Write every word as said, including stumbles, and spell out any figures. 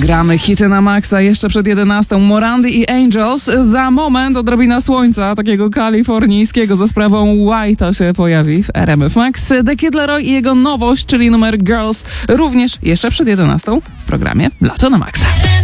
Gramy hity na maksa jeszcze przed jedenastą. Morandy i Angels. Za moment odrobina słońca, takiego kalifornijskiego, za sprawą White'a się pojawi w R M F Max. The Kid Laroi i jego nowość, czyli numer Girls, również jeszcze przed jedenastą w programie Lato na maksa.